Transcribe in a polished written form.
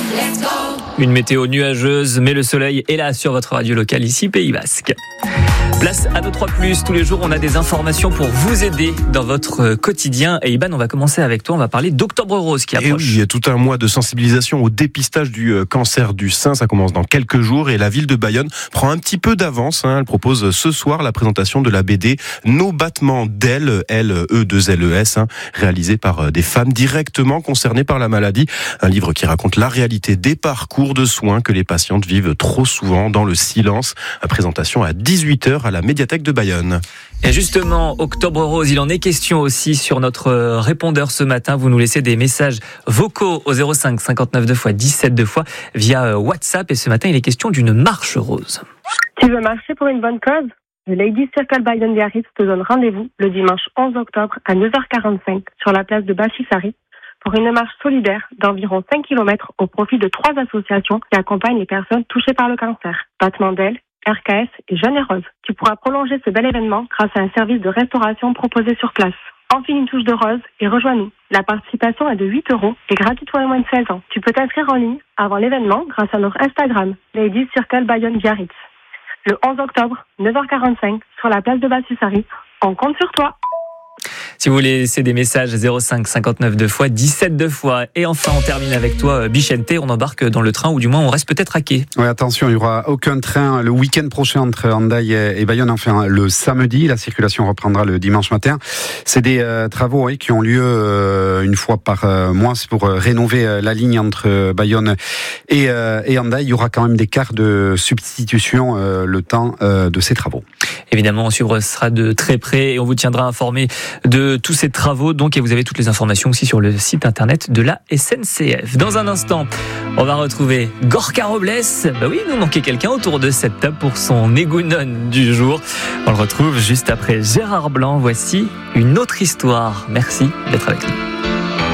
Une météo nuageuse, mais le soleil est là sur votre radio locale, ici Pays Basque. Place à nos 3+. Tous les jours, on a des informations pour vous aider dans votre quotidien. Et Iban, on va commencer avec toi. On va parler d'Octobre Rose qui approche. Et oui, il y a tout un mois de sensibilisation au dépistage du cancer du sein. Ça commence dans quelques jours et la ville de Bayonne prend un petit peu d'avance. Elle propose ce soir la présentation de la BD Nos battements d'ailes, L-E-2-L-E-S, réalisée par des femmes directement concernées par la maladie. Un livre qui raconte la réalité des parcours de soins que les patientes vivent trop souvent dans le silence. Présentation à 18h à la médiathèque de Bayonne. Et justement, Octobre Rose, il en est question aussi sur notre répondeur ce matin. Vous nous laissez des messages vocaux au 05 59 2 x 17 2 fois via WhatsApp. Et ce matin, il est question d'une marche rose. Tu veux marcher pour une bonne cause ? Le Ladies Circle Bayonne Biarritz te donne rendez-vous le dimanche 11 octobre à 9h45 sur la place de Bachisari pour une marche solidaire d'environ 5 km au profit de 3 associations qui accompagnent les personnes touchées par le cancer. Battement d'ailes, RKS et Jeune et Rose. Tu pourras prolonger ce bel événement grâce à un service de restauration proposé sur place. Enfile une touche de rose et rejoins-nous. La participation est de 8 € et gratuite pour les moins de 16 ans. Tu peux t'inscrire en ligne avant l'événement grâce à notre Instagram, Ladies Circle Bayonne Biarritz. Le 11 octobre, 9h45, sur la place de Bachisari. On compte sur toi. Si vous voulez laisser des messages, 05 59 2 fois 17 2 fois. Et enfin, on termine avec toi, Bichente. On embarque dans le train, ou du moins, on reste peut-être à quai. Oui, attention, il n'y aura aucun train le week-end prochain entre Hendaye et Bayonne. Enfin, le samedi, la circulation reprendra le dimanche matin. C'est des travaux qui ont lieu une fois par mois. C'est pour rénover la ligne entre Bayonne et Hendaye. Il y aura quand même des quarts de substitution le temps de ces travaux. Évidemment, on suivra ça de très près et on vous tiendra informé de tous ces travaux. Donc, et vous avez toutes les informations aussi sur le site internet de la SNCF. Dans un instant, on va retrouver Gorka Robles. Bah oui, il nous manquait quelqu'un autour de cette table pour son Égounon du jour. On le retrouve juste après Gérard Blanc. Voici une autre histoire. Merci d'être avec nous.